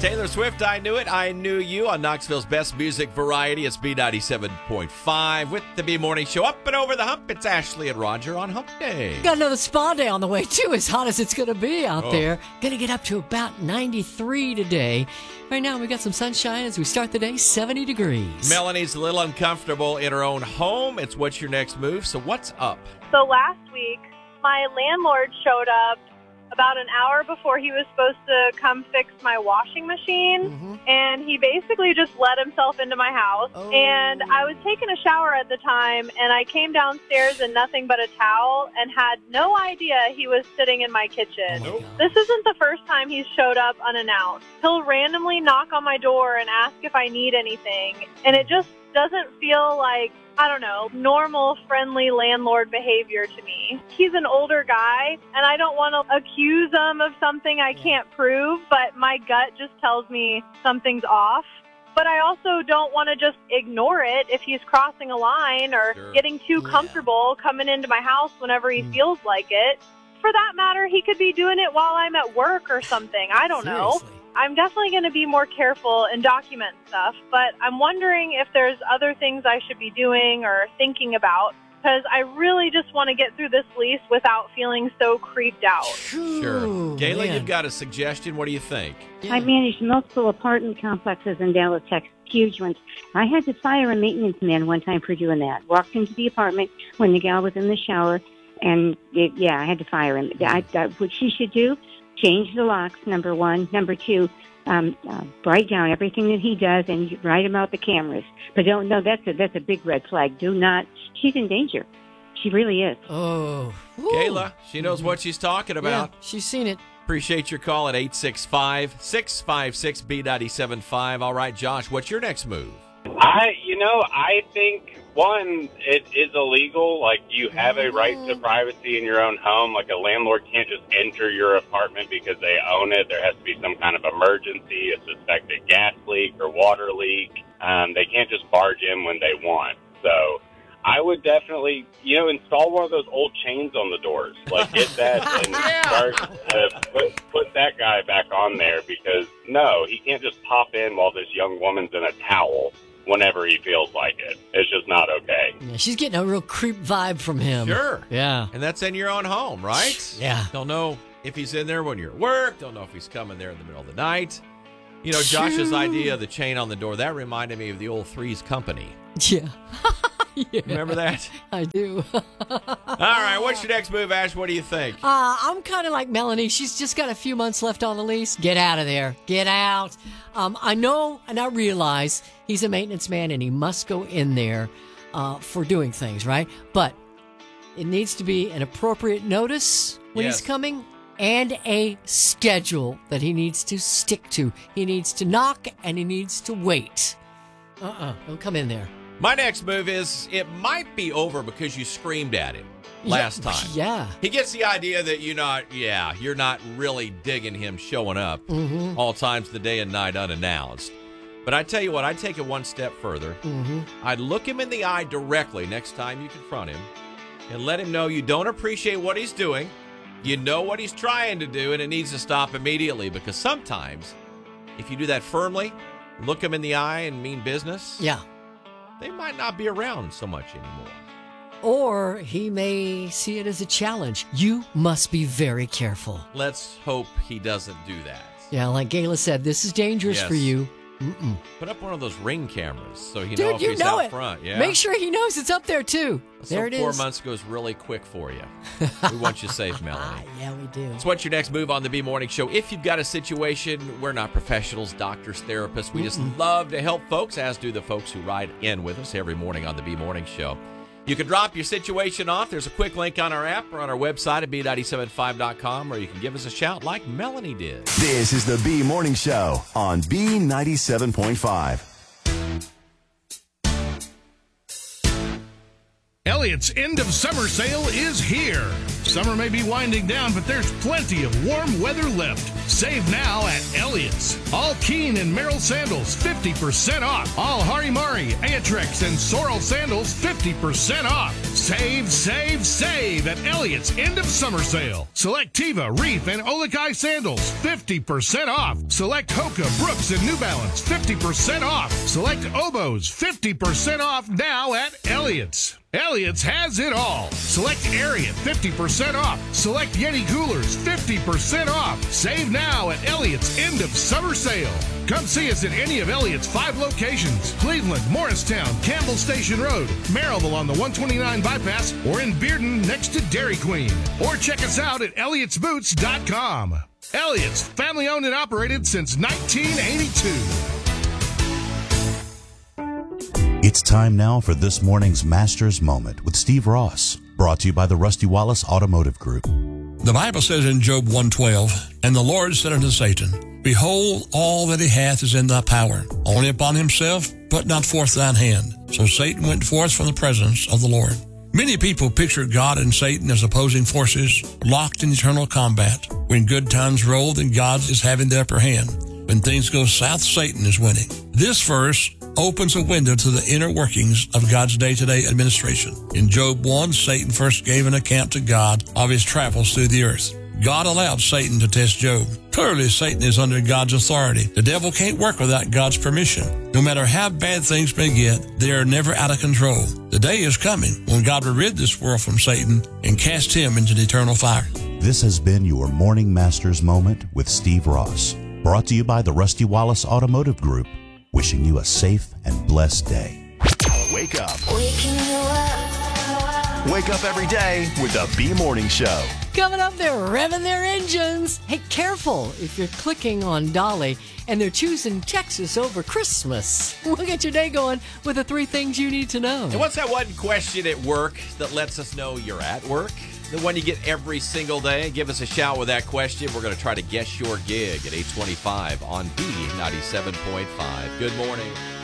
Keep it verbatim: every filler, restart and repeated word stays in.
Taylor Swift, I Knew It, I Knew You on Knoxville's best music variety. It's B ninety-seven point five with the B Morning Show. Up and over the hump, it's Ashley and Roger on Hump Day. Got another spa day on the way, too, as hot as it's going to be out Oh. there. Going to get up to about ninety-three today. Right now, we got some sunshine as we start the day, seventy degrees. Melanie's a little uncomfortable in her own home. It's What's Your Next Move? So what's up? So last week, my landlord showed up about an hour before he was supposed to come fix my washing machine, Mhm. and he basically just let himself into my house. Oh. And I was taking a shower at the time, and I came downstairs in nothing but a towel and had no idea he was sitting in my kitchen. Oh my Nope. God. This isn't the first time he's showed up unannounced. He'll randomly knock on my door and ask if I need anything, and it just doesn't feel like, I don't know, normal, friendly landlord behavior to me. He's an older guy, and I don't want to accuse him of something I can't prove, but my gut just tells me something's off. But I also don't want to just ignore it if he's crossing a line or Sure. getting too Yeah. comfortable coming into my house whenever he Mm. feels like it. For that matter, he could be doing it while I'm at work or something. I don't know. Seriously. I'm definitely going to be more careful and document stuff, but I'm wondering if there's other things I should be doing or thinking about, because I really just want to get through this lease without feeling so creeped out. Sure. Ooh, Gayla, man. you've got a suggestion. What do you think? Yeah. I managed multiple apartment complexes in Dallas, Texas, huge ones. I had to fire a maintenance man one time for doing that. Walked into the apartment when the gal was in the shower, and it, yeah, I had to fire him. I, I, what she should do, change the locks, number one. Number two, um, uh, write down everything that he does and write him out the cameras. But don't, no, that's a, that's a big red flag. Do not, she's in danger. She really is. Oh. Ooh. Gayla, she knows what she's talking about. Yeah, she's seen it. Appreciate your call at eight six five, six five six, B nine seven five. All right, Josh, what's your next move? I, you know, I think, one, it is illegal. Like, you have a right to privacy in your own home. Like, a landlord can't just enter your apartment because they own it. There has to be some kind of emergency, a suspected gas leak or water leak. Um, they can't just barge in when they want. So I would definitely, you know, install one of those old chains on the doors. Like, get that and start to put, put that guy back on there, because, no, he can't just pop in while this young woman's in a towel whenever he feels like it. It's just not okay. Yeah, she's getting a real creep vibe from him. Sure. Yeah. And that's in your own home, right? Yeah. Don't know if he's in there when you're at work. Don't know if he's coming there in the middle of the night. You know, Josh's Shoo. idea of the chain on the door, that reminded me of the old Three's Company. Yeah. Yeah. Remember that? I do. uh, All right, what's your next move, Ash? What do you think? I'm kind of like Melanie. She's just got a few months left on the lease. Get out of there. Get out. Um, I know and I realize he's a maintenance man and he must go in there uh, for doing things, right? But it needs to be an appropriate notice when Yes. he's coming and a schedule that he needs to stick to. He needs to knock and he needs to wait. Uh-uh. Don't come in there. My next move is it might be over because you screamed at him last Yeah. time. Yeah. He gets the idea that you're not, yeah, you're not really digging him showing up Mm-hmm. all times of the day and night unannounced. But I tell you what, I'd take it one step further. Mm-hmm. I'd look him in the eye directly next time you confront him and let him know you don't appreciate what he's doing. You know what he's trying to do, and it needs to stop immediately, because sometimes if you do that firmly, look him in the eye and mean business, Yeah. they might not be around so much anymore. Or he may see it as a challenge. You must be very careful. Let's hope he doesn't do that. Yeah, like Gayla said, this is dangerous Yes. for you. Mm-mm. Put up one of those ring cameras so he Dude, know if you he's know out it. front. Yeah. Make sure he knows it's up there, too. so there it four is. months goes really quick for you. We want you safe, Ah, Melanie. yeah, we do. So what's your next move on the B Morning Show? If you've got a situation, we're not professionals, doctors, therapists. We just love to help folks, as do the folks who ride in with us every morning on the B Morning Show. You can drop your situation off. There's a quick link on our app or on our website at B nine seven five dot com, or you can give us a shout like Melanie did. This is the B Morning Show on B ninety-seven point five. L Elliott's end of summer sale is here. Summer may be winding down, but there's plenty of warm weather left. Save now at Elliott's. All Keen and Merrill sandals, fifty percent off. All Harimari, Aetrex, and Sorrel sandals, fifty percent off. Save, save, save at Elliott's end of summer sale. Select Teva, Reef, and Olakai sandals, fifty percent off. Select Hoka, Brooks, and New Balance, fifty percent off. Select Oboes, fifty percent off now at Elliott's. Elliott's has it all. Select Ariat, fifty percent off. Select Yeti Coolers, fifty percent off. Save now at Elliott's end of summer sale. Come see us at any of Elliott's five locations: Cleveland, Morristown, Campbell Station Road, Maryville on the one twenty-nine bypass, or in Bearden next to Dairy Queen. Or check us out at elliotts boots dot com. Elliott's, family owned and operated since nineteen eighty-two. It's time now for this morning's Master's Moment with Steve Ross, brought to you by the Rusty Wallace Automotive Group. The Bible says in Job one twelve, "And the Lord said unto Satan, Behold, all that he hath is in thy power. Only upon himself put not forth thine hand. So Satan went forth from the presence of the Lord." Many people picture God and Satan as opposing forces, locked in eternal combat. When good times roll, then God is having the upper hand. When things go south, Satan is winning. This verse opens a window to the inner workings of God's day-to-day administration. In Job one, Satan first gave an account to God of his travels through the earth. God allowed Satan to test Job. Clearly, Satan is under God's authority. The devil can't work without God's permission. No matter how bad things may get, they are never out of control. The day is coming when God will rid this world from Satan and cast him into the eternal fire. This has been your Morning Master's Moment with Steve Ross, brought to you by the Rusty Wallace Automotive Group, wishing you a safe and blessed day. Wake up. Waking you up. Wake up every day with the B Morning Show. Coming up, they're revving their engines. Hey, careful if you're clicking on Dolly and they're choosing Texas over Christmas. We'll get your day going with the three things you need to know. And what's that one question at work that lets us know you're at work? The one you get every single day? Give us a shout with that question. We're going to try to guess your gig at eight twenty-five on B ninety-seven point five. Good morning.